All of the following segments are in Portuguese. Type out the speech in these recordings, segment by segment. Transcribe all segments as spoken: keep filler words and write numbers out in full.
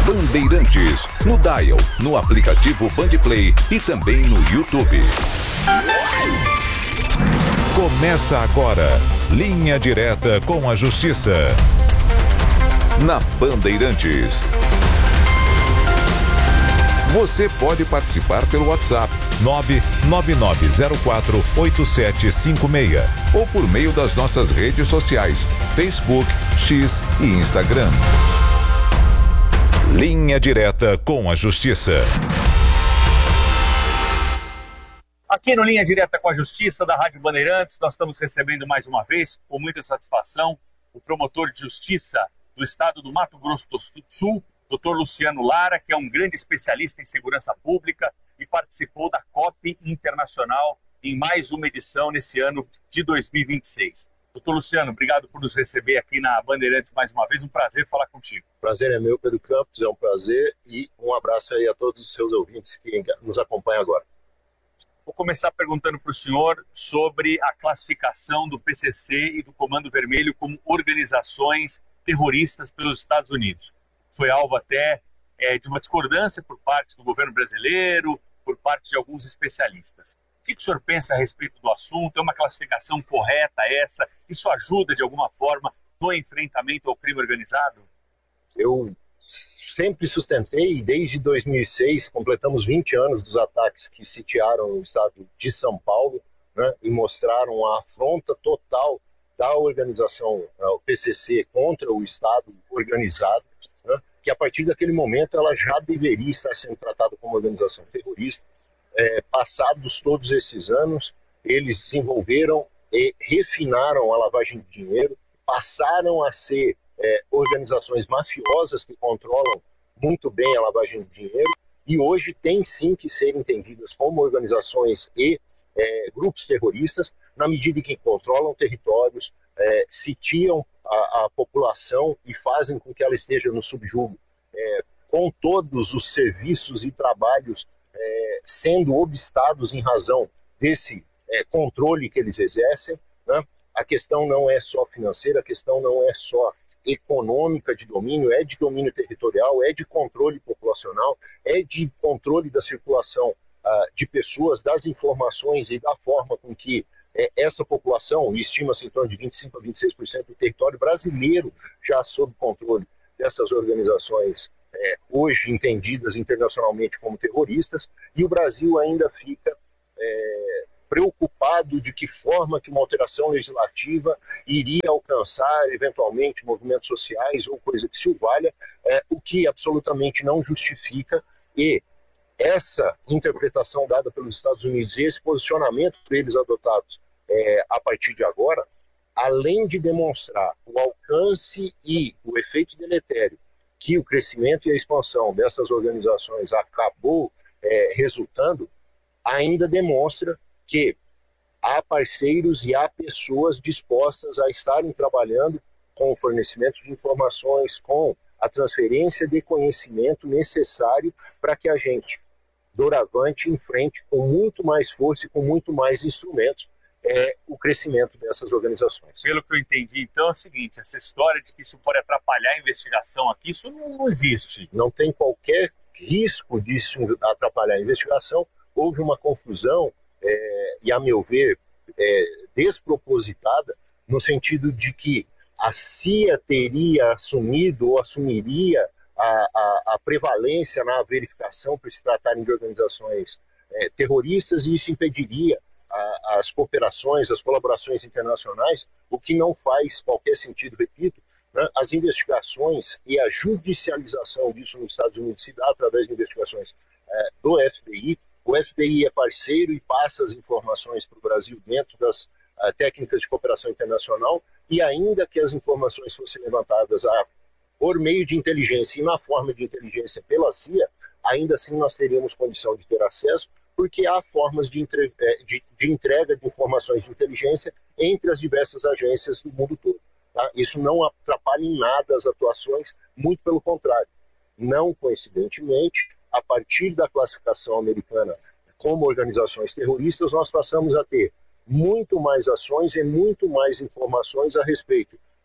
Bandeirantes, no Dial, no aplicativo Bandplay e também no YouTube. Começa agora, Linha Direta com a Justiça. Na Bandeirantes. Você pode participar pelo WhatsApp nove nove nove zero quatro oito sete cinco seis ou por meio das nossas redes sociais, Facebook, X e Instagram. Linha Direta com a Justiça. Aqui no Linha Direta com a Justiça da Rádio Bandeirantes, nós estamos recebendo mais uma vez, com muita satisfação, o promotor de justiça do estado do Mato Grosso do Sul, doutor Luciano Lara, que é um grande especialista em segurança pública e participou da COP Internacional em mais uma edição nesse ano de dois mil e vinte e seis. doutor Luciano, obrigado por nos receber aqui na Bandeirantes mais uma vez, um prazer falar contigo. Prazer é meu, Pedro Campos, é um prazer e um abraço aí a todos os seus ouvintes que nos acompanham agora. Vou começar perguntando para o senhor sobre a classificação do P C C e do Comando Vermelho como organizações terroristas pelos Estados Unidos. Foi alvo até é, de uma discordância por parte do governo brasileiro, por parte de alguns especialistas. O que o senhor pensa a respeito do assunto? É uma classificação correta essa? Isso ajuda de alguma forma no enfrentamento ao crime organizado? Eu sempre sustentei, desde dois mil e seis, completamos vinte anos dos ataques que sitiaram o estado de São Paulo, né, e mostraram a afronta total da organização, o P C C, contra o Estado organizado, né, que a partir daquele momento ela já deveria estar sendo tratada como organização terrorista. É, passados todos esses anos, eles desenvolveram e refinaram a lavagem de dinheiro, passaram a ser é, organizações mafiosas que controlam muito bem a lavagem de dinheiro e hoje tem sim que ser entendidas como organizações e é, grupos terroristas na medida em que controlam territórios, é, sitiam a, a população e fazem com que ela esteja no subjugo, é, com todos os serviços e trabalhos É, sendo obstados em razão desse é, controle que eles exercem, né? A questão não é só financeira, a questão não é só econômica de domínio, é de domínio territorial, é de controle populacional, é de controle da circulação ah, de pessoas, das informações e da forma com que é, essa população, estima-se em torno de vinte e cinco a vinte e seis por cento do território brasileiro já sob controle dessas organizações É, hoje entendidas internacionalmente como terroristas, e o Brasil ainda fica é, preocupado de que forma que uma alteração legislativa iria alcançar eventualmente movimentos sociais ou coisa que se o valha, é, o que absolutamente não justifica, e essa interpretação dada pelos Estados Unidos e esse posicionamento por eles adotados é, a partir de agora, além de demonstrar o alcance e o efeito deletério que o crescimento e a expansão dessas organizações acabou é, resultando, ainda demonstra que há parceiros e há pessoas dispostas a estarem trabalhando com o fornecimento de informações, com a transferência de conhecimento necessário para que a gente, doravante, enfrente com muito mais força e com muito mais instrumentos é o crescimento dessas organizações. Pelo que eu entendi, então, é o seguinte, essa história de que isso pode atrapalhar a investigação aqui, isso não existe. Não tem qualquer risco disso atrapalhar a investigação. Houve uma confusão, é, e a meu ver, é, despropositada, no sentido de que a C I A teria assumido ou assumiria a, a, a prevalência na verificação por se tratarem de organizações é, terroristas, e isso impediria as cooperações, as colaborações internacionais, o que não faz qualquer sentido, repito, né? As investigações e a judicialização disso nos Estados Unidos se dá através de investigações é, do F B I. O F B I é parceiro e passa as informações para o Brasil dentro das uh, técnicas de cooperação internacional, e ainda que as informações fossem levantadas a, por meio de inteligência e na forma de inteligência pela C I A, ainda assim nós teríamos condição de ter acesso, porque há formas de, entre, de, de entrega de informações de inteligência entre as diversas agências do mundo todo. Tá? Isso não atrapalha em nada as atuações, muito pelo contrário. Não coincidentemente, a partir da classificação americana como organizações terroristas, nós passamos a ter muito mais ações e muito mais informações a respeito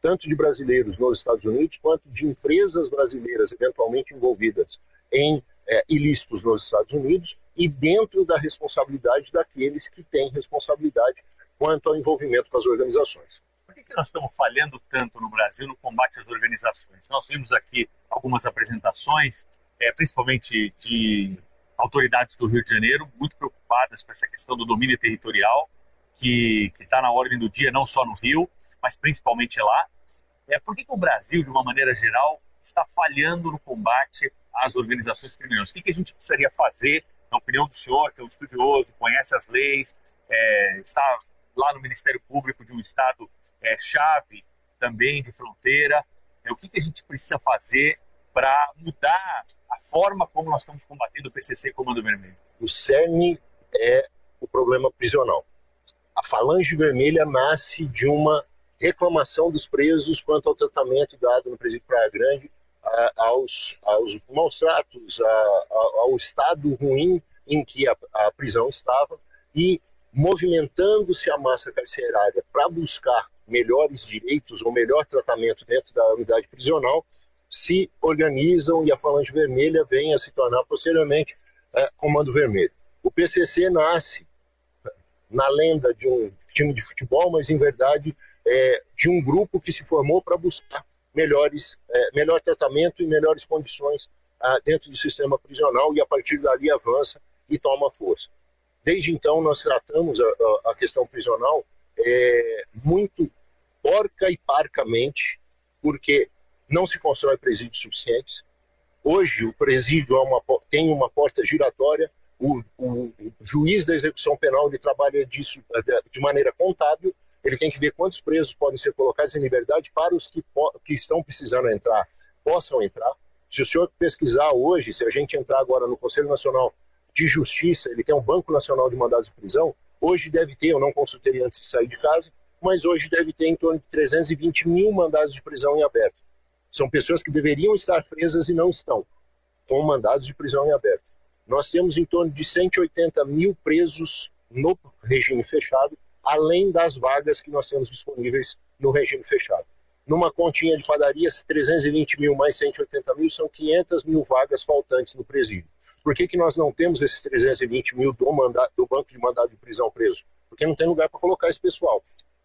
tanto de brasileiros nos Estados Unidos, quanto de empresas brasileiras eventualmente envolvidas em é, ilícitos nos Estados Unidos, e dentro da responsabilidade daqueles que têm responsabilidade quanto ao envolvimento com as organizações. Por que, que nós estamos falhando tanto no Brasil no combate às organizações? Nós vimos aqui algumas apresentações, é, principalmente de autoridades do Rio de Janeiro, muito preocupadas com essa questão do domínio territorial, que está na ordem do dia não só no Rio, mas principalmente lá. É, por que, que o Brasil, de uma maneira geral, está falhando no combate às organizações criminosas? O que, que a gente precisaria fazer, na opinião do senhor, que é um estudioso, conhece as leis, é, está lá no Ministério Público de um estado é, chave também de fronteira? É, o que, que a gente precisa fazer para mudar a forma como nós estamos combatendo o P C C e o Comando Vermelho? O cerne é o problema prisional. A Falange Vermelha nasce de uma reclamação dos presos quanto ao tratamento dado no presídio Praia Grande, a, aos, aos maus tratos, a, a, ao estado ruim em que a, a prisão estava, e movimentando-se a massa carcerária para buscar melhores direitos ou melhor tratamento dentro da unidade prisional, se organizam, e a Falange Vermelha vem a se tornar posteriormente é, Comando Vermelho. O P C C nasce na lenda de um time de futebol, mas em verdade é, de um grupo que se formou para buscar melhores, é, melhor tratamento e melhores condições ah, dentro do sistema prisional, e a partir dali avança e toma força. Desde então nós tratamos a, a, a questão prisional é, muito porca e parcamente, porque não se constrói presídios suficientes. Hoje o presídio é uma, tem uma porta giratória. O, o, o juiz da execução penal ele trabalha disso de maneira contábil. Ele tem que ver quantos presos podem ser colocados em liberdade para os que, que estão precisando entrar, possam entrar. Se o senhor pesquisar hoje, se a gente entrar agora no Conselho Nacional de Justiça, ele tem um Banco Nacional de Mandados de Prisão. Hoje deve ter, eu não consultei antes de sair de casa, mas hoje deve ter em torno de trezentos e vinte mil mandados de prisão em aberto. São pessoas que deveriam estar presas e não estão, com mandados de prisão em aberto. Nós temos em torno de cento e oitenta mil presos no regime fechado, além das vagas que nós temos disponíveis no regime fechado. Numa continha de padarias, trezentos e vinte mil mais cento e oitenta mil são quinhentas mil vagas faltantes no presídio. Por que que nós não temos esses trezentos e vinte mil do, manda- do banco de mandado de prisão preso? Porque não tem lugar para colocar esse pessoal.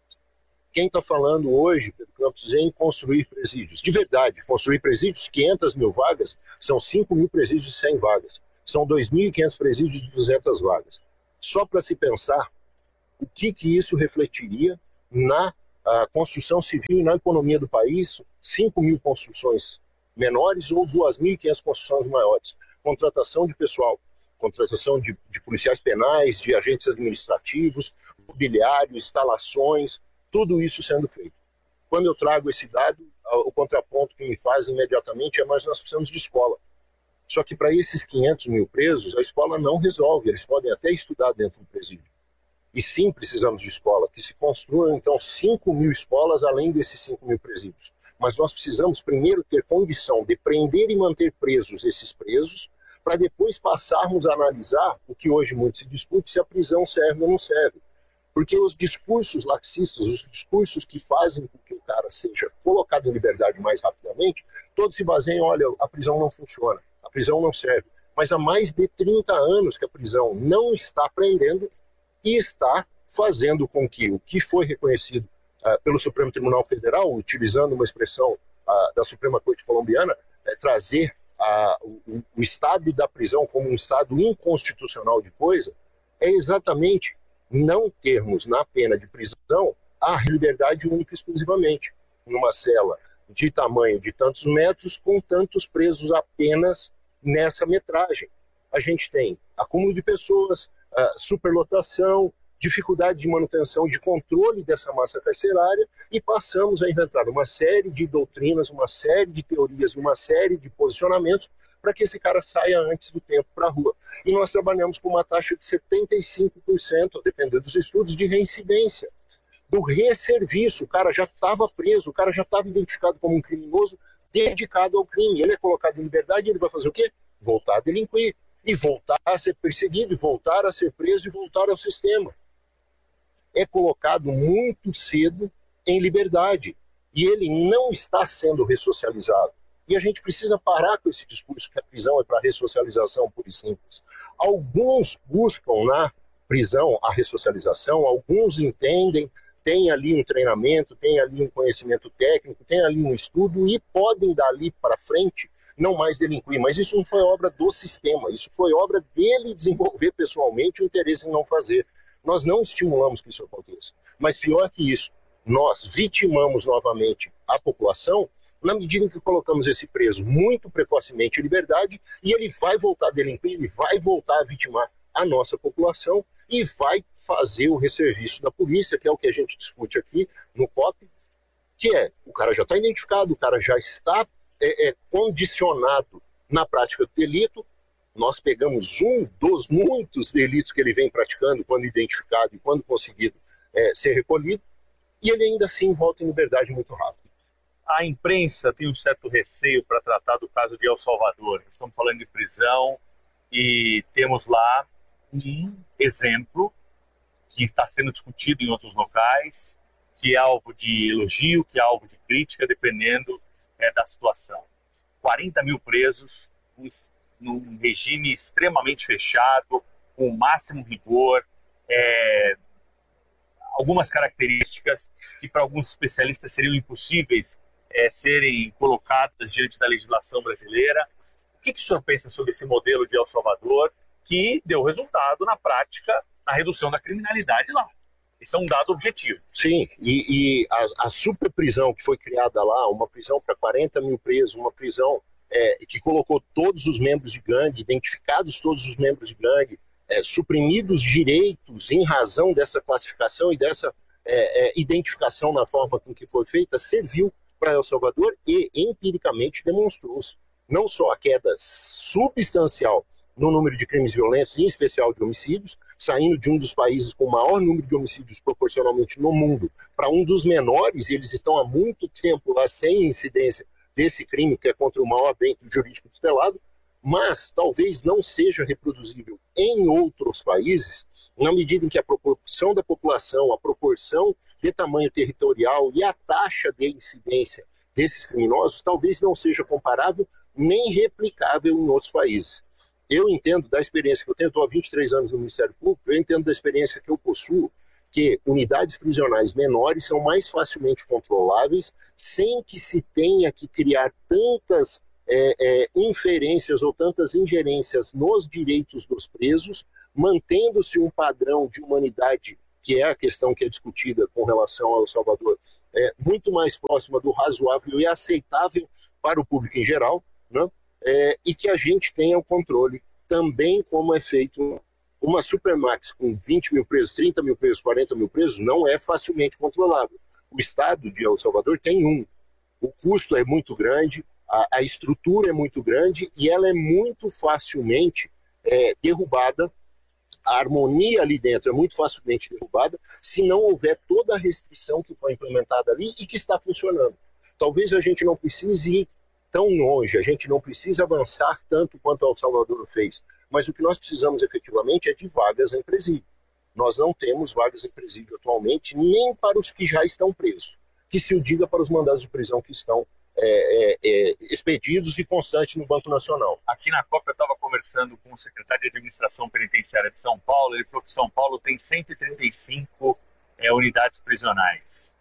Quem está falando hoje, Pedro Campos, em construir presídios? De verdade, construir presídios, quinhentas mil vagas, são cinco mil presídios de cem vagas. São dois mil e quinhentos presídios de duzentas vagas. Só para se pensar o que, que isso refletiria na a, construção civil e na economia do país, cinco mil construções menores ou duas mil e quinhentas construções maiores. Contratação de pessoal, contratação de, de policiais penais, de agentes administrativos, mobiliário, instalações, tudo isso sendo feito. Quando eu trago esse dado, o contraponto que me faz imediatamente é: mas nós precisamos de escola. Só que para esses quinhentos mil presos, a escola não resolve, eles podem até estudar dentro do presídio. E sim, precisamos de escola, que se construam então cinco mil escolas além desses cinco mil presídios. Mas nós precisamos primeiro ter condição de prender e manter presos esses presos, para depois passarmos a analisar o que hoje muito se discute, se a prisão serve ou não serve. Porque os discursos laxistas, os discursos que fazem com que o cara seja colocado em liberdade mais rapidamente, todos se baseiam: olha, a prisão não funciona, a prisão não serve. Mas há mais de trinta anos que a prisão não está prendendo e está fazendo com que o que foi reconhecido uh, pelo Supremo Tribunal Federal, utilizando uma expressão uh, da Suprema Corte Colombiana, é trazer uh, o, o estado da prisão como um estado inconstitucional de coisa, é exatamente não termos na pena de prisão a liberdade única exclusivamente, numa cela de tamanho de tantos metros, com tantos presos apenas nessa metragem. A gente tem acúmulo de pessoas, uh, superlotação, dificuldade de manutenção, de controle dessa massa carcerária, e passamos a inventar uma série de doutrinas, uma série de teorias, uma série de posicionamentos para que esse cara saia antes do tempo para a rua. E nós trabalhamos com uma taxa de setenta e cinco por cento, dependendo dos estudos, de reincidência. Do resserviço, o cara já estava preso, o cara já estava identificado como um criminoso dedicado ao crime. Ele é colocado em liberdade e ele vai fazer o quê? Voltar a delinquir, e voltar a ser perseguido, e voltar a ser preso, e voltar ao sistema. É colocado muito cedo em liberdade. e ele não está sendo ressocializado. E a gente precisa parar com esse discurso que a prisão é para ressocialização pura e simples. Alguns buscam na prisão a ressocialização, alguns entendem, tem ali um treinamento, tem ali um conhecimento técnico, tem ali um estudo e podem dali para frente não mais delinquir. Mas isso não foi obra do sistema, isso foi obra dele desenvolver pessoalmente o interesse em não fazer. Nós não estimulamos que isso aconteça. Mas pior que isso, nós vitimamos novamente a população na medida em que colocamos esse preso muito precocemente em liberdade e ele vai voltar a delinquir, ele vai voltar a vitimar a nossa população e vai fazer o resserviço da polícia, que é o que a gente discute aqui no C O P, que é, o cara já está identificado, o cara já está é, é, condicionado na prática do delito. Nós pegamos um dos muitos delitos que ele vem praticando quando identificado e quando conseguido é, ser recolhido, e ele ainda assim volta em liberdade muito rápido. A imprensa tem um certo receio para tratar do caso de El Salvador. Estamos falando de prisão e temos lá um exemplo que está sendo discutido em outros locais, que é alvo de elogio, que é alvo de crítica, dependendo é, da situação. quarenta mil presos, um, num regime extremamente fechado, com o máximo rigor, é, algumas características que para alguns especialistas seriam impossíveis é, serem colocadas diante da legislação brasileira. O que, que o senhor pensa sobre esse modelo de El Salvador, que deu resultado na prática na redução da criminalidade lá? Isso é um dado objetivo. Sim, e, e a, a super prisão que foi criada lá, uma prisão para quarenta mil presos, uma prisão é, que colocou todos os membros de gangue, identificados todos os membros de gangue, é, suprimidos direitos em razão dessa classificação e dessa é, é, identificação na forma com que foi feita, serviu para El Salvador e empiricamente demonstrou-se não só a queda substancial no número de crimes violentos, em especial de homicídios, saindo de um dos países com o maior número de homicídios proporcionalmente no mundo para um dos menores, e eles estão há muito tempo lá sem incidência desse crime, que é contra o maior bem jurídico tutelado, mas talvez não seja reproduzível em outros países, na medida em que a proporção da população, a proporção de tamanho territorial e a taxa de incidência desses criminosos talvez não seja comparável nem replicável em outros países. Eu entendo da experiência que eu tenho, estou há vinte e três anos no Ministério Público, eu entendo da experiência que eu possuo, que unidades prisionais menores são mais facilmente controláveis, sem que se tenha que criar tantas é, é, inferências ou tantas ingerências nos direitos dos presos, mantendo-se um padrão de humanidade, que é a questão que é discutida com relação ao El Salvador, é, muito mais próxima do razoável e aceitável para o público em geral, né? É, e que a gente tenha o controle também como é feito uma Supermax com vinte mil presos, trinta mil presos, quarenta mil presos, não é facilmente controlável. O estado de El Salvador tem um. O custo é muito grande, a, a estrutura é muito grande e ela é muito facilmente é, derrubada, a harmonia ali dentro é muito facilmente derrubada se não houver toda a restrição que foi implementada ali e que está funcionando. Talvez a gente não precise ir tão longe, a gente não precisa avançar tanto quanto El Salvador fez, mas o que nós precisamos efetivamente é de vagas em presídio. Nós não temos vagas em presídio atualmente, nem para os que já estão presos, que se o diga para os mandados de prisão que estão é, é, é, expedidos e constantes no Banco Nacional. Aqui na Copa eu estava conversando com o secretário de Administração Penitenciária de São Paulo, ele falou que São Paulo tem cento e trinta e cinco é, unidades prisionais.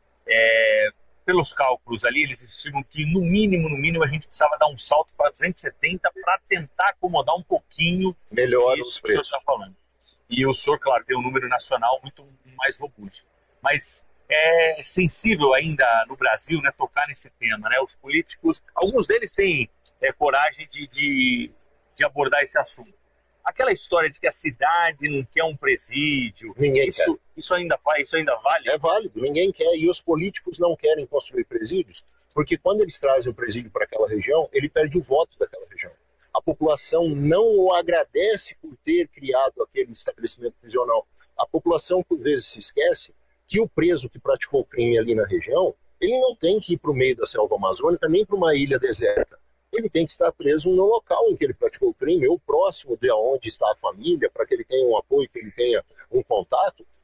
É... Pelos cálculos ali, eles estimam que no mínimo, no mínimo, a gente precisava dar um salto para duzentos e setenta para tentar acomodar um pouquinho melhor isso que o senhor está falando. E o senhor, claro, tem um número nacional muito mais robusto. Mas é sensível ainda no Brasil, né, tocar nesse tema, né? Os políticos, alguns deles têm é, coragem de, de, de abordar esse assunto. Aquela história de que a cidade não quer um presídio, ninguém isso, quer. Isso, ainda vai, isso ainda vale? É válido, ninguém quer. E os políticos não querem construir presídios, porque quando eles trazem o presídio para aquela região, ele perde o voto daquela região. A população não o agradece por ter criado aquele estabelecimento prisional. A população, por vezes, se esquece que o preso que praticou o crime ali na região, ele não tem que ir para o meio da selva amazônica, nem para uma ilha deserta. Ele tem que estar preso no local em que ele praticou o crime, ou próximo de onde está a família, para que ele tenha um apoio, que ele tenha um contato, né?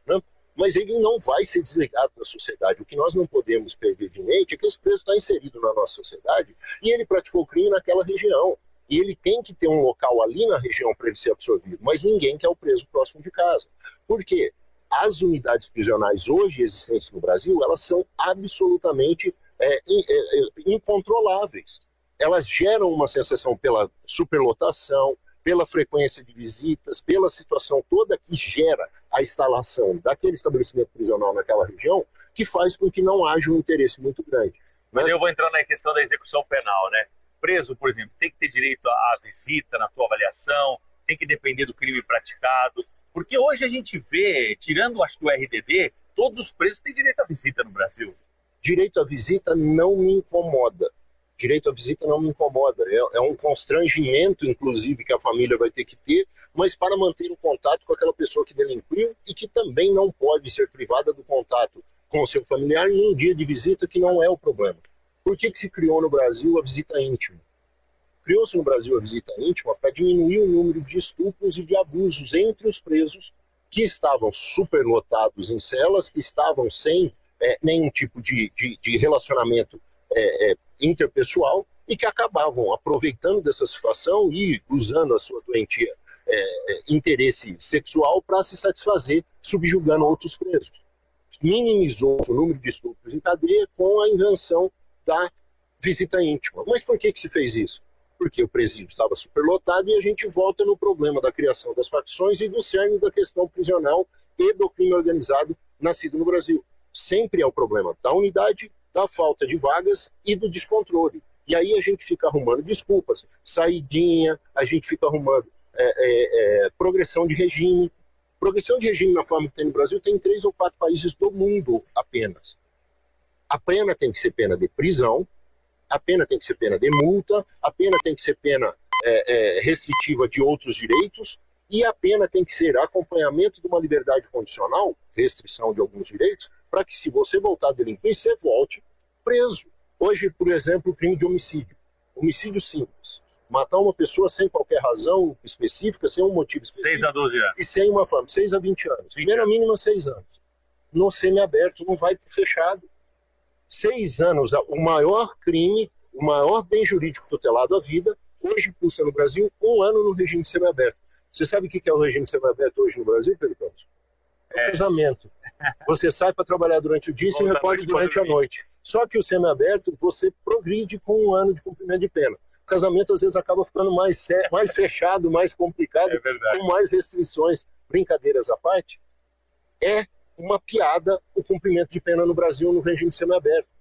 mas ele não vai ser desligado da sociedade. O que nós não podemos perder de mente é que esse preso está inserido na nossa sociedade e ele praticou crime naquela região. E ele tem que ter um local ali na região para ele ser absorvido, mas ninguém quer o preso próximo de casa. Por quê? As unidades prisionais hoje existentes no Brasil, elas são absolutamente é, é, incontroláveis. Elas geram uma sensação pela superlotação, pela frequência de visitas, pela situação toda que gera a instalação daquele estabelecimento prisional naquela região, que faz com que não haja um interesse muito grande. Mas né? Eu vou entrar na questão da execução penal, né? Preso, por exemplo, tem que ter direito à visita na tua avaliação, tem que depender do crime praticado, porque hoje a gente vê, tirando acho que o R D D, todos os presos têm direito à visita no Brasil. Direito à visita não me incomoda. Direito à visita não me incomoda. É, é um constrangimento, inclusive, que a família vai ter que ter, mas para manter o contato com aquela pessoa que delinquiu e que também não pode ser privada do contato com o seu familiar em um dia de visita, que não é o problema. Por que que se criou no Brasil a visita íntima? Criou-se no Brasil a visita íntima para diminuir o número de estupros e de abusos entre os presos que estavam superlotados em celas, que estavam sem é, nenhum tipo de, de, de relacionamento é, é, interpessoal e que acabavam aproveitando dessa situação e usando a sua doentia é, interesse sexual para se satisfazer, subjugando outros presos. Minimizou o número de estupros em cadeia com a invenção da visita íntima. Mas por que que se fez isso? Porque o presídio estava superlotado e a gente volta no problema da criação das facções e do cerne da questão prisional e do crime organizado nascido no Brasil. Sempre é o problema da unidade, da falta de vagas e do descontrole. E aí a gente fica arrumando desculpas, saidinha, a gente fica arrumando é, é, é, progressão de regime. Progressão de regime na forma que tem no Brasil tem em três ou quatro países do mundo apenas. A pena tem que ser pena de prisão, a pena tem que ser pena de multa, a pena tem que ser pena é, é, restritiva de outros direitos e a pena tem que ser acompanhamento de uma liberdade condicional, restrição de alguns direitos, para que se você voltar a delinquir, você volte preso. Hoje, por exemplo, o crime de homicídio. Homicídio simples. Matar uma pessoa sem qualquer razão específica, sem um motivo específico. seis a doze anos. E sem uma forma. seis a vinte anos. Primeira mínima, seis anos. No semiaberto, não vai pro fechado. Seis anos, o maior crime, o maior bem jurídico tutelado à vida, hoje custa no Brasil um ano no regime semiaberto. Você sabe o que é o regime semiaberto hoje no Brasil, Pedro Campos? É o é. casamento. Você sai para trabalhar durante o dia e se recolhe durante a noite. Só que o semiaberto, você progride com um ano de cumprimento de pena. O casamento, às vezes, acaba ficando mais, mais fechado, mais complicado, é com mais restrições. Brincadeiras à parte, é uma piada o cumprimento de pena no Brasil no regime semiaberto.